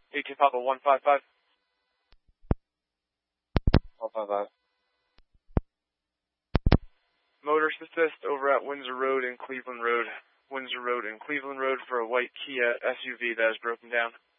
18 Papa 155. 155. Motorist assist over at Windsor Road and Cleveland Road. Windsor Road and Cleveland Road for a white Kia SUV that is broken down.